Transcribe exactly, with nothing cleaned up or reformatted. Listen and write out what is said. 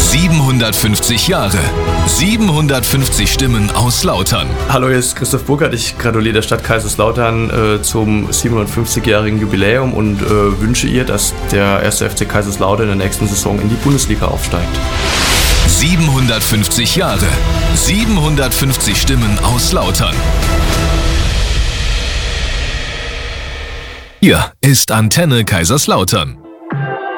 siebenhundertfünfzig Jahre. siebenhundertfünfzig Stimmen aus Lautern. Hallo, hier ist Christoph Burkhardt. Ich gratuliere der Stadt Kaiserslautern äh, zum siebenhundertfünfzigjährigen Jubiläum und äh, wünsche ihr, dass der erste F C Kaiserslautern in der nächsten Saison in die Bundesliga aufsteigt. siebenhundertfünfzig Jahre. siebenhundertfünfzig Stimmen aus Lautern. Hier ist Antenne Kaiserslautern.